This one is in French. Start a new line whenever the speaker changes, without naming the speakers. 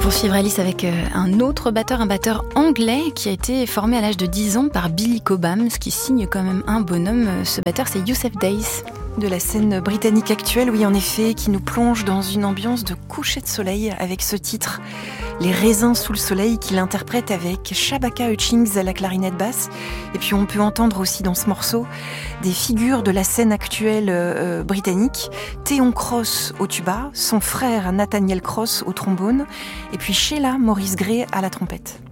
poursuivre Alice avec un autre batteur, un batteur anglais qui a été formé à l'âge de 10 ans par Billy Cobham, ce qui signe quand même un bonhomme. Ce batteur, c'est Yussef Dayes.
De la scène britannique actuelle, oui en effet, qui nous plonge dans une ambiance de coucher de soleil avec ce titre Les raisins sous le soleil, qu'il interprète avec Shabaka Hutchings à la clarinette basse. Et puis on peut entendre aussi dans ce morceau des figures de la scène actuelle britannique. Theon Cross au tuba, son frère Nathaniel Cross au trombone, et puis Sheila Morris Gray à la trompette.